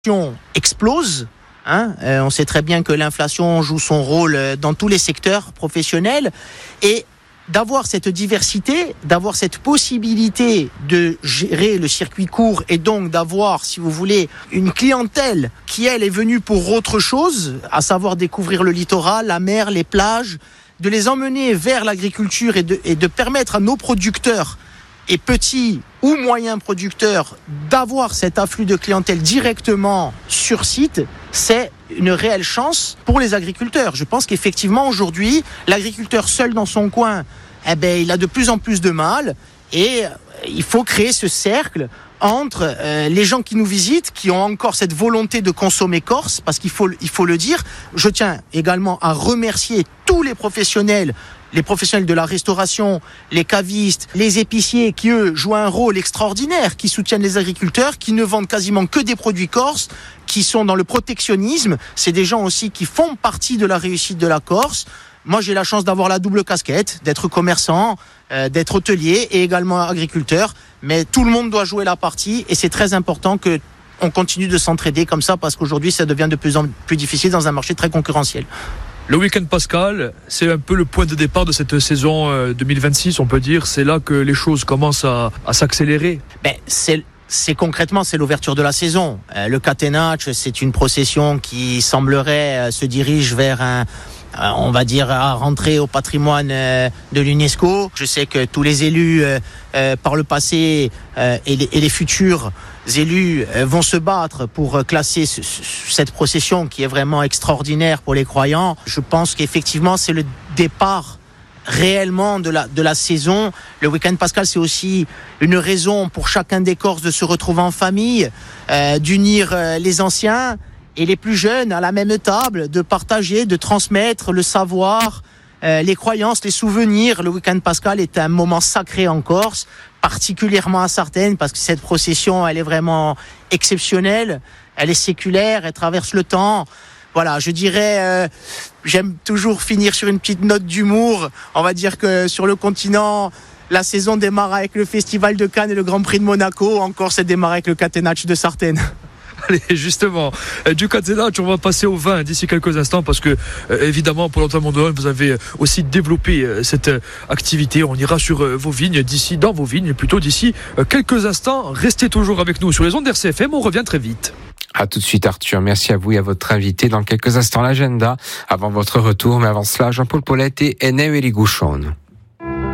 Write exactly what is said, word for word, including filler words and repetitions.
explose. Hein, euh, on sait très bien que l'inflation joue son rôle dans tous les secteurs professionnels et d'avoir cette diversité, d'avoir cette possibilité de gérer le circuit court et donc d'avoir, si vous voulez, une clientèle qui, elle, est venue pour autre chose, à savoir découvrir le littoral, la mer, les plages, de les emmener vers l'agriculture et de, et de permettre à nos producteurs et petits ou moyens producteurs d'avoir cet afflux de clientèle directement sur site, c'est une réelle chance pour les agriculteurs. Je pense qu'effectivement aujourd'hui, l'agriculteur seul dans son coin, eh ben, il a de plus en plus de mal et il faut créer ce cercle entre euh, les gens qui nous visitent, qui ont encore cette volonté de consommer corse, parce qu'il faut, il faut le dire. Je tiens également à remercier tous les professionnels, les professionnels de la restauration, les cavistes, les épiciers, qui eux jouent un rôle extraordinaire, qui soutiennent les agriculteurs, qui ne vendent quasiment que des produits corses, qui sont dans le protectionnisme. C'est des gens aussi qui font partie de la réussite de la Corse. Moi, j'ai la chance d'avoir la double casquette, d'être commerçant, euh, d'être hôtelier et également agriculteur. Mais tout le monde doit jouer la partie et c'est très important que on continue de s'entraider comme ça parce qu'aujourd'hui, ça devient de plus en plus difficile dans un marché très concurrentiel. Le week-end pascal, c'est un peu le point de départ de cette saison deux mille vingt-six, on peut dire. C'est là que les choses commencent à, à s'accélérer. Ben, c'est... C'est concrètement, c'est l'ouverture de la saison. Euh, le Catenaccio, c'est une procession qui semblerait euh, se dirige vers un, euh, on va dire, à rentrer au patrimoine euh, de l'UNESCO. Je sais que tous les élus euh, euh, par le passé euh, et, les, et les futurs élus euh, vont se battre pour euh, classer ce, ce, cette procession qui est vraiment extraordinaire pour les croyants. Je pense qu'effectivement, c'est le départ réellement de la, de la saison. Le week-end pascal, c'est aussi une raison pour chacun des Corses de se retrouver en famille, euh, d'unir euh, les anciens et les plus jeunes à la même table, de partager, de transmettre le savoir, euh, les croyances, les souvenirs. Le week-end pascal est un moment sacré en Corse, particulièrement à Sartène, parce que cette procession, elle est vraiment exceptionnelle, elle est séculaire, elle traverse le temps. Voilà, je dirais, euh, j'aime toujours finir sur une petite note d'humour. On va dire que sur le continent, la saison démarre avec le Festival de Cannes et le Grand Prix de Monaco. Encore, c'est démarre avec le Catenaccio de Sartène. Allez, justement, euh, du Catenaccio, on va passer au vin d'ici quelques instants parce que, euh, évidemment, pour l'entraînement de Rhône, vous avez aussi développé euh, cette euh, activité. On ira sur euh, vos vignes, d'ici, dans vos vignes, plutôt d'ici euh, quelques instants. Restez toujours avec nous sur les ondes d'R C F M. On revient très vite. À tout de suite Arthur, merci à vous et à votre invité. Dans quelques instants l'agenda, avant votre retour, mais avant cela, Jean-Paul Paulette et Eneo Eriguchon.